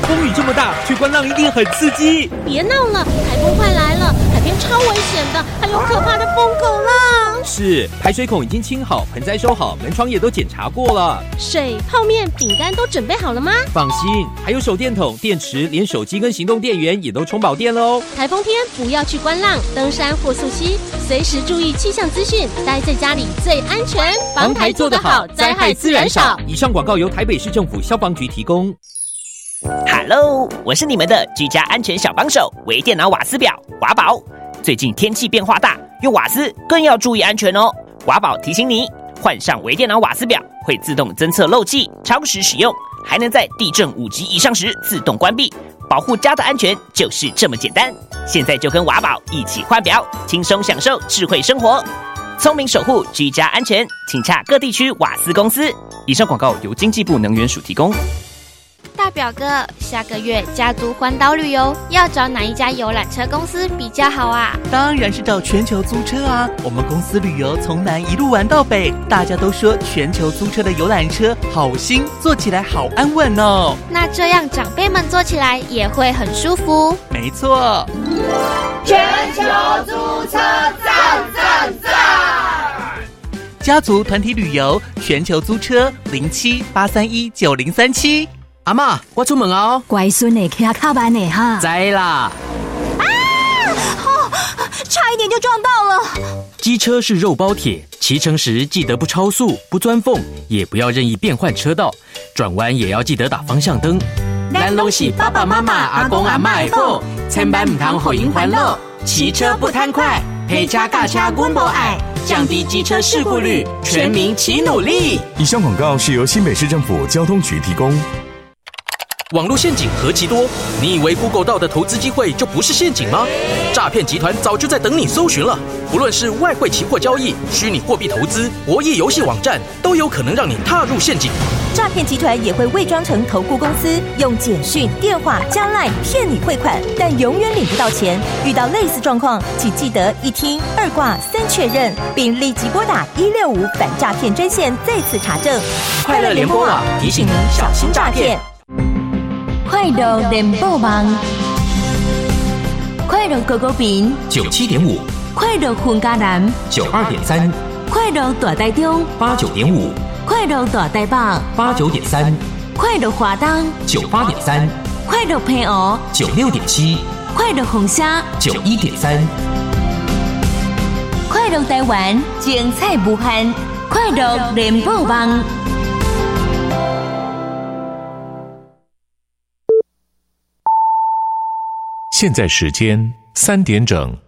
风雨这么大，去观浪一定很刺激。 别闹了，台风快来了，海边超危险的，还有可怕的疯狗浪。 是，排水孔已经清好，盆栽收好，门窗也都检查过了。 水、泡面、饼干都准备好了吗？ 放心，还有手电筒、电池，连手机跟行动电源也都充饱电了哦。 台风天不要去观浪、登山或溯溪，随时注意气象资讯，待在家里最安全。防台做得好，灾害自然少。 以上广告由台北市政府消防局提供。 Hello， 我是你们的居家安全小帮手，微电脑瓦斯表华宝。最近天气变化大，用瓦斯更要注意安全哦。华宝提醒你，换上微电脑瓦斯表会自动侦测漏气，超时使用还能在地震5级以上时自动关闭，保护家的安全就是这么简单。现在就跟华宝一起换表，轻松享受智慧生活，聪明守护居家安全，请洽各地区瓦斯公司。以上广告由经济部能源署提供。 大表哥，下个月家族环岛旅游要找哪一家游览车公司比较好啊？ 当然是找全球租车啊！我们公司旅游从南一路玩到北，大家都说全球租车的游览车好新，坐起来好安稳哦。 那这样长辈们坐起来也会很舒服。 没错， 全球租车赞赞赞！ 家族团体旅游，全球租车07-831-9037。 阿嬷，我出门哦。 乖孙的骑较慢的哈。 知啦。 差一点就撞到了。 机车是肉包铁，骑乘时记得不超速、不钻缝，也不要任意变换车道，转弯也要记得打方向灯。 咱拢是爸爸妈妈、阿公阿嬷的宝，千万唔通互因烦恼。骑车不贪快，陪车驾车阮无爱，降低机车事故率，全民齐努力。 以上广告是由新北市政府交通局提供。 网络陷阱何其多，你以为 Google 到的投资机会就不是陷阱吗？诈骗集团早就在等你搜寻了。不论是外汇期货交易、虚拟货币投资、博弈游戏网站，都有可能让你踏入陷阱。 诈骗集团也会伪装成投顾公司，用简讯、电话加 LINE 骗你汇款，但永远领不到钱。遇到类似状况，请记得1听2挂3确认，并立即拨打165反诈骗专线再次查证。 快乐联播网提醒您小心诈骗。 快乐联播网，快乐狗狗饼 97.5， 快乐混家男 92.3， 快乐大台中 89.5， 快乐大台北 89.3， 快乐华东 98.3， 快乐平湖 96.7， 快乐红虾 91.3， 快乐台湾精彩无限，快乐联播网。 现在时间3点整。